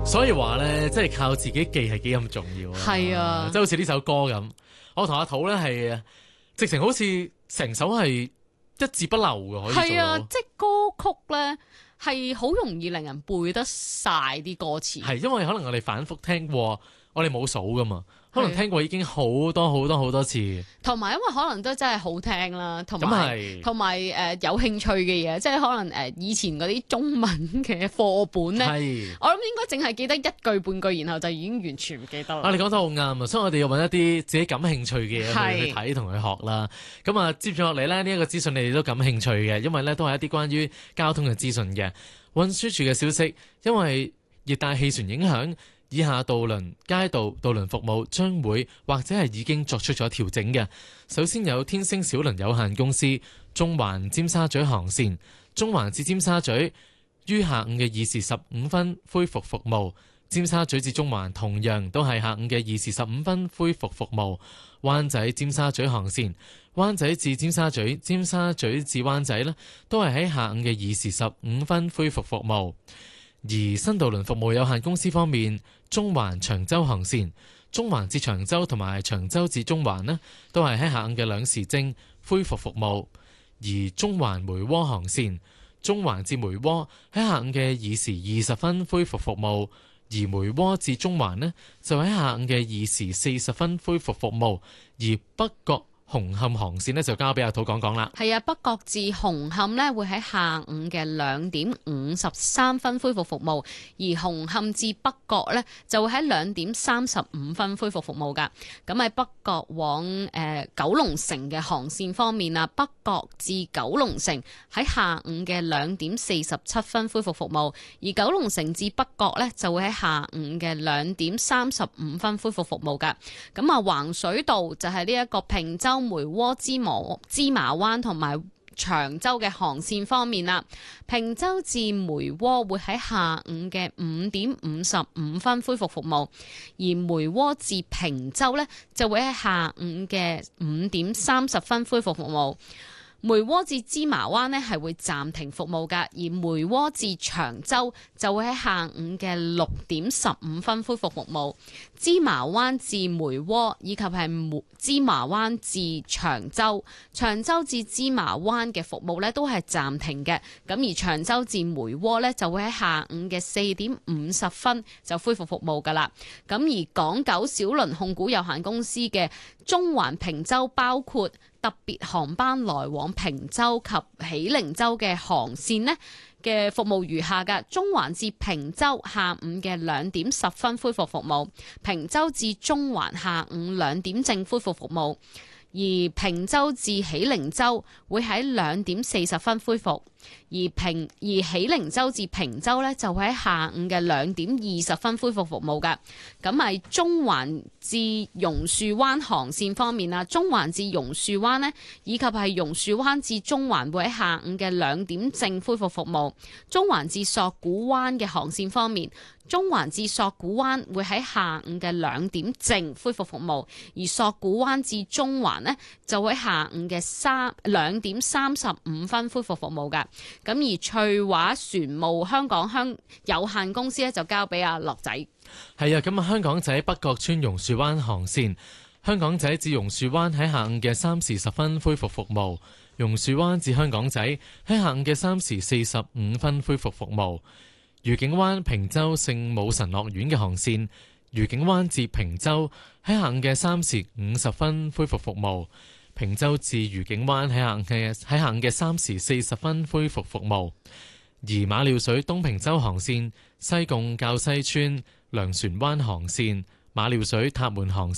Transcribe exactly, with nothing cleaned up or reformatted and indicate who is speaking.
Speaker 1: 所以話咧，即係靠自己記係幾咁重要啊！
Speaker 2: 係啊，
Speaker 1: 即係好似呢首歌咁，我同阿土咧係直情好似成首係一字不漏嘅，可以做到。
Speaker 2: 係啊，即係歌曲咧係好容易令人背得晒啲歌詞。
Speaker 1: 係因為可能我哋反覆聽過，我哋冇數噶嘛，可能聽過已經好多好多好多次。
Speaker 2: 同埋因為可能都真係好聽啦，同
Speaker 1: 咁
Speaker 2: 埋
Speaker 1: 係
Speaker 2: 同埋誒有興趣嘅嘢，即係可能誒、呃、以前嗰啲中文嘅課本咧，
Speaker 1: 係
Speaker 2: 我諗應該淨係記得一句半句，然後就已經完全唔記得啦。
Speaker 1: 啊，你講得好啱啊！所以我哋要揾一啲自己感興趣嘅嘢
Speaker 2: 係
Speaker 1: 去去睇同去學啦。咁啊，接住落嚟咧，呢一個資訊你哋都感興趣嘅，因為咧都係一啲關於交通嘅資訊嘅。運輸署嘅消息，因為熱帶氣旋影響，以下渡輪、街道渡輪服務將會或者係已經作出咗調整嘅。首先有天星小輪有限公司中環尖沙咀航線，中環至尖沙咀於下午嘅二時十五分恢復服務。尖沙咀至中環同樣都係下午嘅二時十五分恢復服務。灣仔尖沙咀航線，灣仔至尖沙咀、尖沙咀至灣仔呢，都係喺下午嘅二時十五分恢復服務。而新渡輪服務有限公司方面，中環長洲航線，中環至長洲同埋長洲至中環呢，都係喺下午嘅兩時正恢復服務。而中環梅窩航線，中環至梅窩喺下午嘅二時二十分恢復服務。而梅窩至中環呢，就喺下午嘅二時四十分恢復服務，而北角紅磡航線呢，就交俾阿土講講啦。
Speaker 2: 係啊，北角至紅磡呢會喺下午嘅兩點五十三分恢復服務，而紅磡至北角呢就會喺兩點三十五分恢復服務㗎。咁喺北角往誒、呃、九龍城嘅航線方面啊，北角至九龍城喺下午嘅兩點四十七分恢復服務，而九龍城至北角呢就會喺下午嘅兩點三十五分恢復服務㗎。咁啊，橫水道就係呢一個坪洲、梅窩、芝麻芝麻灣同埋長洲嘅航線方面啦，坪洲至梅窩會喺下午嘅五點五十五分恢復服務，而梅窩至坪洲呢就會喺下午嘅五點三十分恢復服務。梅窩至芝麻灣呢係會暫停服務㗎，而梅窩至長洲就會喺下午嘅六點十五分恢復服務。芝麻灣至梅窩以及係梅芝麻灣至長洲，長洲至芝麻灣嘅服務呢都係暫停嘅。咁而長洲至梅窩呢就會喺下午嘅四點五十分就恢復服務㗎啦。咁而港九小輪控股有限公司嘅中環坪洲包括特別航班來往坪洲及喜靈洲嘅航線呢嘅服務如下㗎：中環至坪洲下午嘅兩點十分恢復服務，坪洲至中環下午兩點正恢復服務，而坪洲至喜靈洲會喺兩點四十分恢復。而平而喜靈洲至坪洲咧就會喺下午嘅兩點二十分恢復服務㗎。咁係中環至榕樹灣航線方面啊，中環至榕樹灣呢，以及係榕樹灣至中環會喺下午嘅兩點正恢復服務。中環至索罟灣嘅航線方面，中環至索罟灣會喺下午嘅兩點正恢復服務，而索罟灣至中環呢，就會喺下午嘅三兩點三十五分恢復服務㗎。咁而翠華船務香港香有限公司咧就交俾阿樂仔。
Speaker 1: 係啊，咁啊，香港仔北角村榕樹灣航線，香港仔至榕樹灣喺下午嘅三時十分恢復服務，榕樹灣至香港仔喺下午嘅三時四十五分恢復服務。愉景灣坪洲聖母神樂園嘅航線，愉景灣至坪洲喺下午嘅三時五十分恢復服務。坪洲至愉景灣喺下午嘅喺下午嘅三時四十分恢復服務，而馬料水東坪洲航線、西貢滘西村糧船灣航線、馬料水塔門航線。